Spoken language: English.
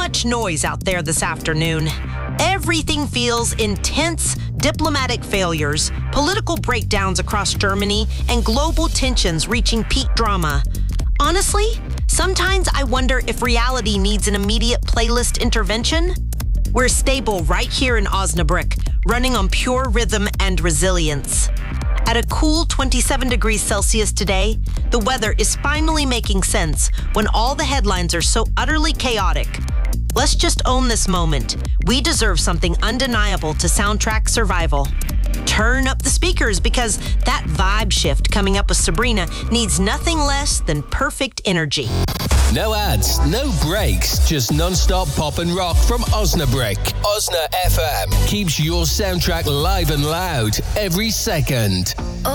much noise out there this afternoon. Everything feels intense diplomatic failures, political breakdowns across Germany, and global tensions reaching peak drama. Honestly, sometimes I wonder if reality needs an immediate playlist intervention. We're stable right here in Osnabrück, running on pure rhythm and resilience. At a cool 27 degrees Celsius today, the weather is finally making sense when all the headlines are so utterly chaotic. Let's just own this moment. We deserve something undeniable to soundtrack survival. Turn up the speakers because that vibe shift coming up with Sabrina needs nothing less than perfect energy. No ads, no breaks, just non-stop pop and rock from Osnabrück. Osna FM keeps your soundtrack live and loud every second.